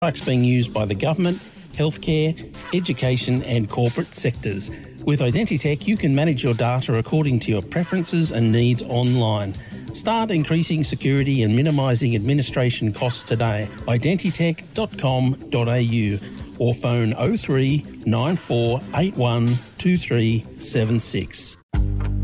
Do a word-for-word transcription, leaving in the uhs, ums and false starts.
Products being used by the government, healthcare, education and corporate sectors. With Identitech, you can manage your data according to your preferences and needs online. Start increasing security and minimising administration costs today. identitech dot com dot a u or phone oh three nine four eight one two three seven six.